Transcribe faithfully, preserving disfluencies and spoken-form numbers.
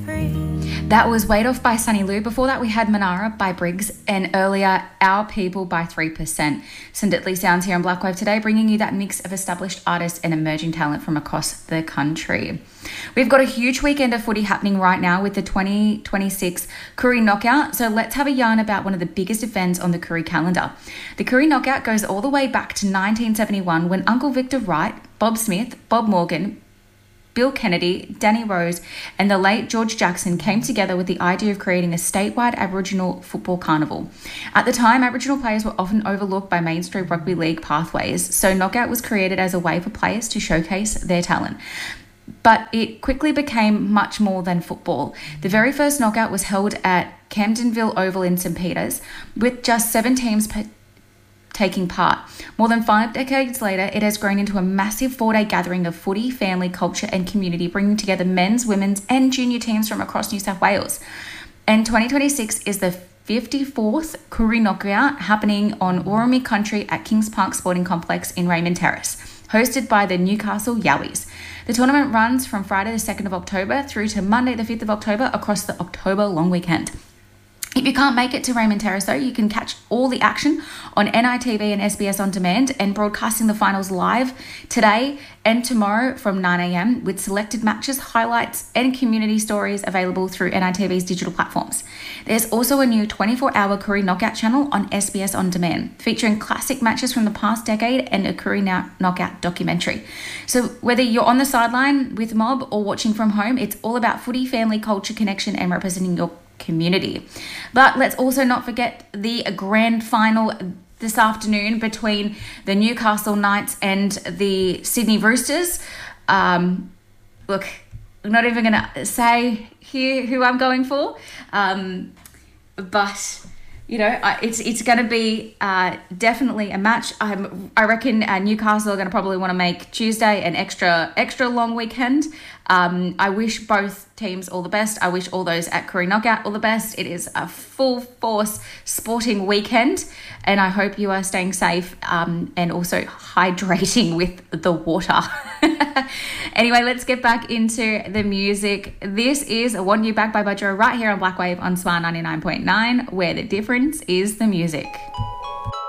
That was Weight Off by Sunny Lou. Before that, we had Manara by Briggs, and earlier, Our People by three percent. Sinditli Sounds here on Black Wave today, bringing you that mix of established artists and emerging talent from across the country. We've got a huge weekend of footy happening right now with the twenty twenty-six Koori Knockout, so let's have a yarn about one of the biggest events on the Koori calendar. The Koori Knockout goes all the way back to nineteen seventy-one when Uncle Victor Wright, Bob Smith, Bob Morgan, Bill Kennedy, Danny Rose, and the late George Jackson came together with the idea of creating a statewide Aboriginal football carnival. At the time, Aboriginal players were often overlooked by mainstream rugby league pathways, so Knockout was created as a way for players to showcase their talent. But it quickly became much more than football. The very first Knockout was held at Camdenville Oval in Saint Peters, with just seven teams per taking part. More than five decades later, it has grown into a massive four-day gathering of footy, family, culture and community, bringing together men's, women's and junior teams from across New South Wales. And twenty twenty-six is the fifty-fourth Koori Knockout happening on Worimi Country at Kings Park Sporting Complex in Raymond Terrace, hosted by the Newcastle Yowies. The tournament runs from Friday the second of October through to Monday the fifth of October across the October long weekend. If you can't make it to Raymond Terrace, though, you can catch all the action on N I T V and S B S On Demand, and broadcasting the finals live today and tomorrow from nine a.m. with selected matches, highlights and community stories available through N I T V's digital platforms. There's also a new twenty-four hour Koori Knockout channel on S B S On Demand, featuring classic matches from the past decade and a Koori Knockout documentary. So whether you're on the sideline with Mob or watching from home, it's all about footy, family, culture, connection and representing your community. But let's also not forget the grand final this afternoon between the Newcastle Knights and the Sydney Roosters. Um, look, I'm not even going to say here who I'm going for, um, but you know, it's it's going to be uh, definitely a match. I'm, I reckon uh, Newcastle are going to probably want to make Tuesday an extra extra long weekend. Um, I wish both teams all the best. I wish all those at Koori Knockout all the best. It is a full force sporting weekend, and I hope you are staying safe um, and also hydrating with the water. Anyway, let's get back into the music. This is Want You Back by Budro right here on Black Wave on S W R ninety-nine point nine, where the difference is the music.